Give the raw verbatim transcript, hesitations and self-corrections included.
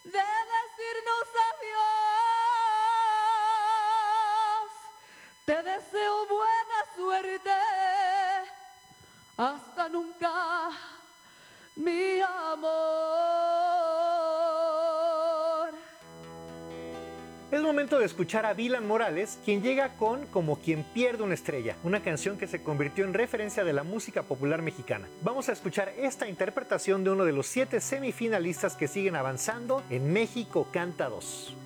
de decirnos adiós. Te deseo buena suerte, hasta nunca, mi amor. Es momento de escuchar a Dylan Morales, quien llega con Como quien pierde una estrella, una canción que se convirtió en referencia de la música popular mexicana. Vamos a escuchar esta interpretación de uno de los siete semifinalistas que siguen avanzando en México Canta dos.